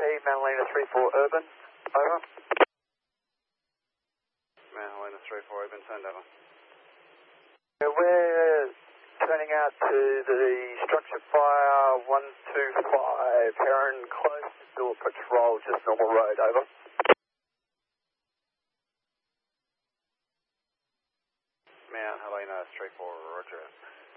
Mount Helena 34 Urban, over. Mount Helena 34 Urban, turned over. We're turning out to the structure fire 125, Heron close, do a patrol, just normal road, over. Mount Helena 34, roger.